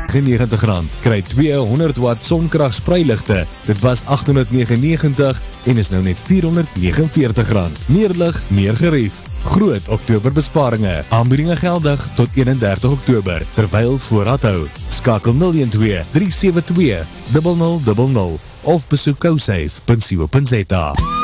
R499. Kry 200 watt sonkrag spreiligte. Dit was R899 en is nou net R449. Meer lig, meer gerief. Groot Oktoberbesparinge. Aanbiedinge geldig tot 31 Oktober, terwyl voorraad hou. Skakel 012 372 0000 of besoek cosafe.co.za.